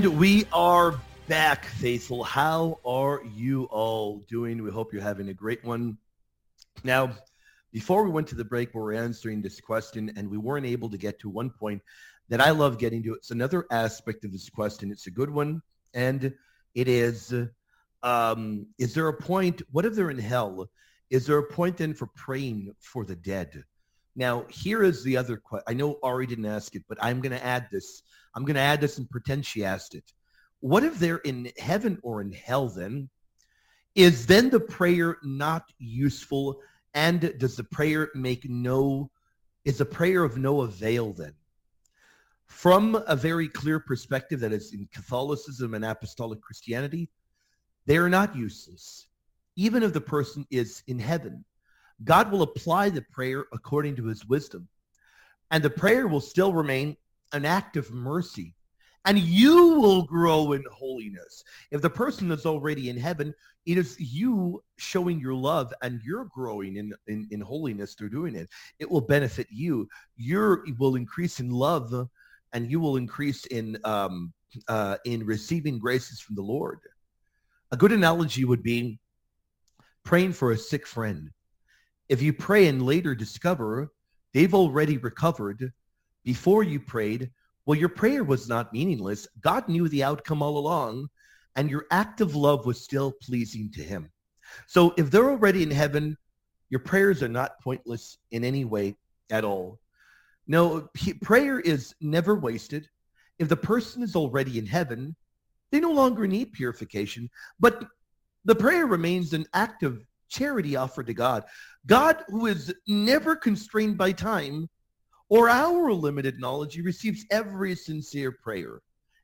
We are back, faithful. How are you all doing? We hope you're having a great one. Now, before we went to the break, we were answering this question, and we weren't able to get to one point that I love getting to. It's another aspect of this question. It's a good one, and it is there a point, what if they're in hell? Is there a point then for praying for the dead? Now, here is the other question. I know Ari didn't ask it, but I'm going to add this. I'm going to add this and pretend she asked it. What if they're in heaven or in hell then? Is then the prayer not useful? And does the prayer is the prayer of no avail then? From a very clear perspective that is in Catholicism and Apostolic Christianity, they are not useless. Even if the person is in heaven, God will apply the prayer according to his wisdom. And the prayer will still remain an act of mercy. And you will grow in holiness. If the person is already in heaven, it is you showing your love and you're growing in holiness through doing it. It will benefit you. You will increase in love and you will increase in receiving graces from the Lord. A good analogy would be praying for a sick friend. If you pray and later discover they've already recovered before you prayed, well, your prayer was not meaningless. God knew the outcome all along, and your act of love was still pleasing to him. So if they're already in heaven, your prayers are not pointless in any way at all. No, prayer is never wasted. If the person is already in heaven, they no longer need purification, but the prayer remains an act of charity offered to God. God, who is never constrained by time or our limited knowledge, he receives every sincere prayer,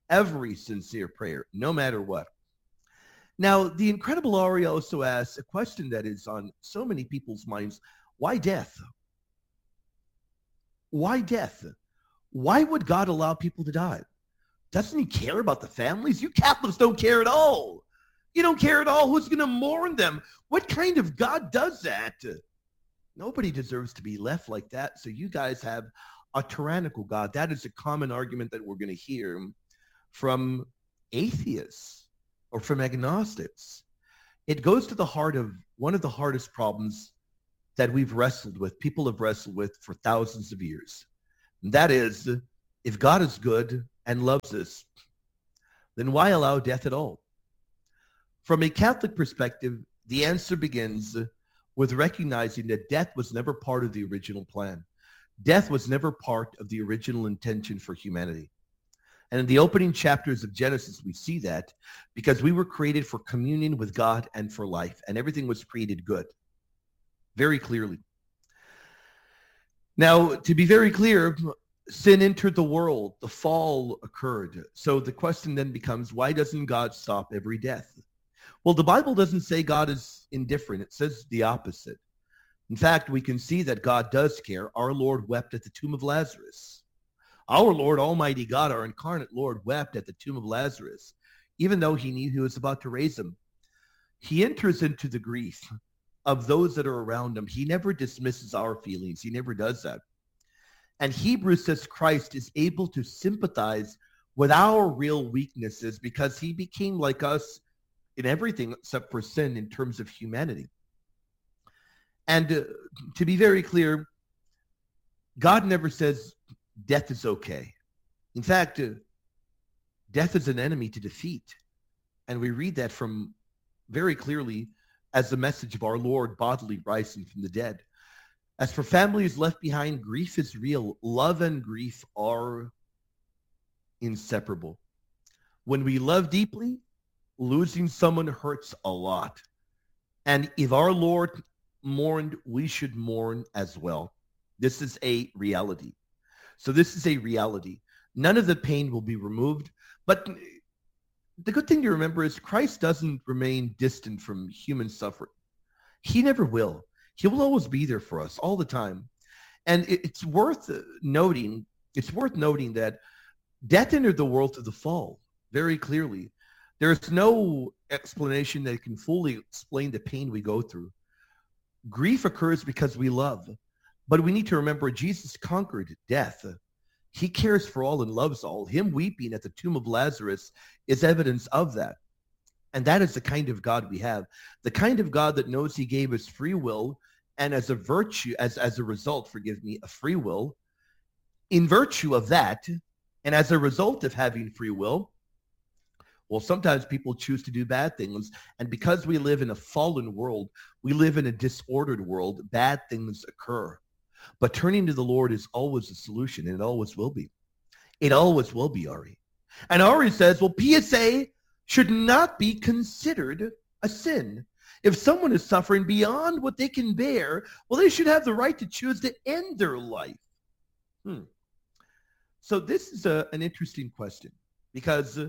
no matter what. Now, the incredible Ari also asks a question that is on so many people's minds. Why death? Why death? Why would God allow people to die? Doesn't he care about the families? You Catholics don't care at all. You don't care at all. Who's going to mourn them? What kind of God does that? Nobody deserves to be left like that. So you guys have a tyrannical God. That is a common argument that we're going to hear from atheists or from agnostics. It goes to the heart of one of the hardest problems that we've wrestled with, people have wrestled with for thousands of years. And that is, if God is good and loves us, then why allow death at all? From a Catholic perspective, the answer begins with recognizing that death was never part of the original plan. Death was never part of the original intention for humanity. And in the opening chapters of Genesis, we see that because we were created for communion with God and for life, and everything was created good, very clearly. Now, to be very clear, sin entered the world, the fall occurred. So the question then becomes, why doesn't God stop every death? Well, the Bible doesn't say God is indifferent. It says the opposite. In fact, we can see that God does care. Our Lord wept at the tomb of Lazarus. Our Lord, Almighty God, our incarnate Lord, wept at the tomb of Lazarus, even though he knew he was about to raise him. He enters into the grief of those that are around him. He never dismisses our feelings. He never does that. And Hebrews says Christ is able to sympathize with our real weaknesses because he became like us in everything except for sin in terms of humanity. And to be very clear, God never says death is okay. In fact, death is an enemy to defeat. And we read that from very clearly as the message of our Lord bodily rising from the dead. As for families left behind, grief is real. Love and grief are inseparable. When we love deeply, losing someone hurts a lot. And if our Lord mourned, we should mourn as well. This is a reality. So this is a reality. None of the pain will be removed. But the good thing to remember is Christ doesn't remain distant from human suffering. He never will. He will always be there for us all the time. And it's worth noting that death entered the world through the fall very clearly. There's no explanation that can fully explain the pain we go through. Grief occurs because we love. But we need to remember Jesus conquered death. He cares for all and loves all. Him weeping at the tomb of Lazarus is evidence of that. And that is the kind of God we have. The kind of God that knows he gave us free will, and as a virtue, as a result, forgive me, a free will. In virtue of that, and as a result of having free will, well, sometimes people choose to do bad things. And because we live in a fallen world, we live in a disordered world, bad things occur. But turning to the Lord is always a solution, and it always will be. It always will be, Ari. And Ari says, well, PSA should not be considered a sin. If someone is suffering beyond what they can bear, well, they should have the right to choose to end their life. So this is an interesting question, because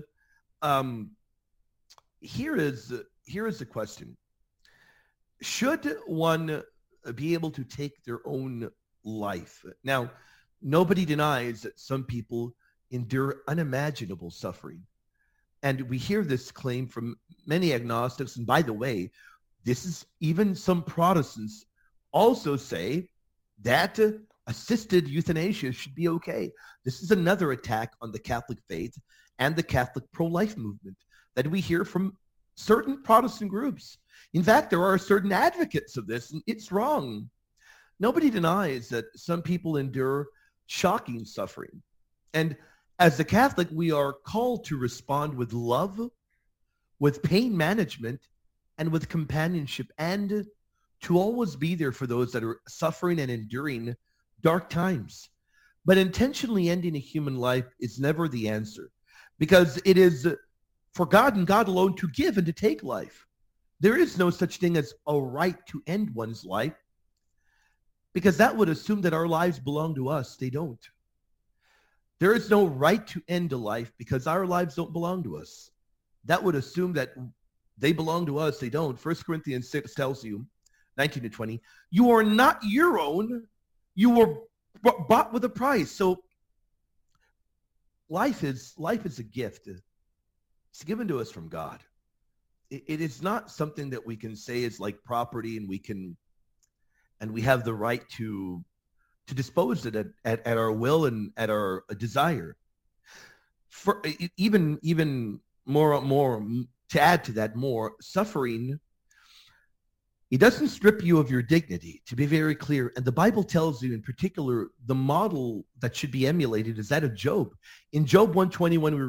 here is the question. Should one be able to take their own life? Now, nobody denies that some people endure unimaginable suffering. And we hear this claim from many agnostics. And by the way, this is even some Protestants also say that assisted euthanasia should be okay. This is another attack on the Catholic faith and the Catholic pro-life movement that we hear from certain Protestant groups. In fact, there are certain advocates of this, and it's wrong. Nobody denies that some people endure shocking suffering. And as a Catholic, we are called to respond with love, with pain management, and with companionship, and to always be there for those that are suffering and enduring dark times. But intentionally ending a human life is never the answer, because it is for God and God alone to give and to take life. There is no such thing as a right to end one's life, because that would assume that our lives belong to us. They don't. There is no right to end a life because our lives don't belong to us. That would assume that they belong to us. They don't. 1 Corinthians 6 tells you, 19 to 20, you are not your own. You were bought with a price. So life is a gift. It's given to us from God. It is not something that we can say is like property, and we have the right to dispose it at our will and at our desire. For even more to add to that, more suffering, it doesn't strip you of your dignity, to be very clear. And the Bible tells you in particular the model that should be emulated is that of Job. In Job 121, we